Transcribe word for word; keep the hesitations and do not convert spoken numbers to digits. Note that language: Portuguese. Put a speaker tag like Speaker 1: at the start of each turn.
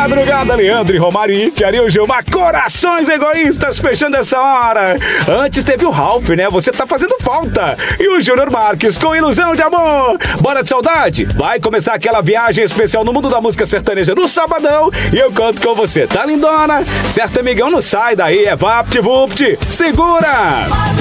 Speaker 1: madrugada, Leandro e Romari, Carinho Gilmar, Corações Egoístas, fechando essa hora. Antes teve o Ralph, né? Você tá fazendo falta. E o Júnior Marques com Ilusão de Amor. Bora de saudade? Vai começar aquela viagem especial no mundo da música sertaneja no sabadão. E eu conto com você, tá lindona? Certo, amigão, não sai daí, é vapt-vupt. Segura!